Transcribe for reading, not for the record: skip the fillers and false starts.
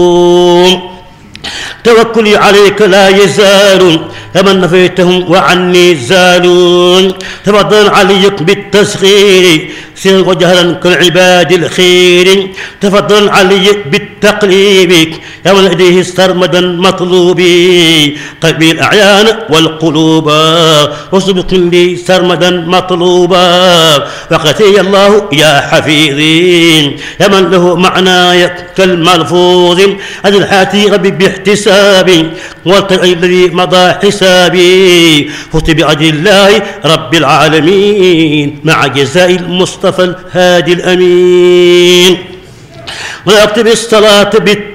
توكلي عليك لا يزال فمن نفيتهم وعني زالون. تفضل عليك بالتسخير سرا وجهلا كالعباد الخير. تفضل عليك بالتقليب يا من لديه سرمدا مطلوبي. قلبي الأعيان والقلوب وسبق لي سرمدا مطلوبا. وقتي الله يا حفيظي يا من له معناي كالملفوظ. أجل حياتي ربي باحتسابي والتقي الذي مضى حسابي. فزت بأجل الله رب العالمين مع جزاء المصطفى الهادي الأمين. ويكتب الصلاة